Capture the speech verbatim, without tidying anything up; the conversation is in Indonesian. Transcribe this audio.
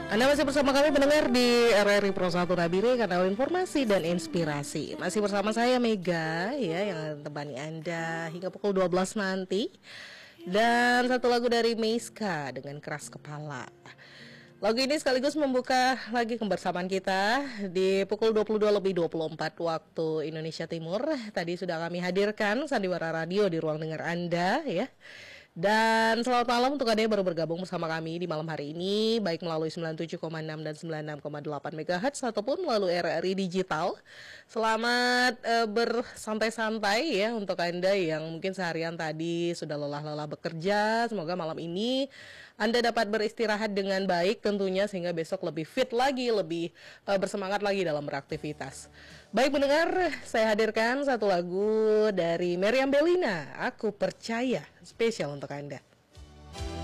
Anda masih bersama kami pendengar di R R I Pro satu Nabire, kanal informasi dan inspirasi. Masih bersama saya Mega ya, yang temani Anda hingga pukul dua belas nanti. Dan satu lagu dari Meiska dengan Keras Kepala. Lagu ini sekaligus membuka lagi kebersamaan kita di pukul dua puluh dua lebih dua puluh empat waktu Indonesia Timur. Tadi sudah kami hadirkan Sandiwara Radio di ruang dengar Anda ya. Dan selamat malam untuk Anda yang baru bergabung bersama kami di malam hari ini, baik melalui sembilan puluh tujuh koma enam dan sembilan puluh enam koma delapan megahertz ataupun melalui R R I Digital. Selamat uh, bersantai-santai ya untuk Anda yang mungkin seharian tadi sudah lelah-lelah bekerja. Semoga malam ini Anda dapat beristirahat dengan baik tentunya, sehingga besok lebih fit lagi, lebih uh, bersemangat lagi dalam beraktivitas. Baik pendengar, saya hadirkan satu lagu dari Meriam Bellina, Aku Percaya, spesial untuk Anda.